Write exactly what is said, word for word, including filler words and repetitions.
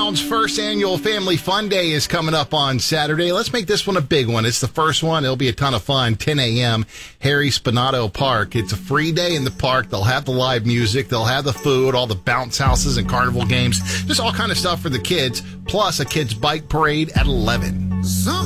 Town's first annual Family Fun Day is coming up on Saturday. Let's make this one a big one. It's the first one. It'll be a ton of fun. ten a.m. Harry Spinato Park. It's a free day in the park. They'll have the live music. They'll have the food, all the bounce houses and carnival games. Just all kind of stuff for the kids, plus a kids' bike parade at eleven. Some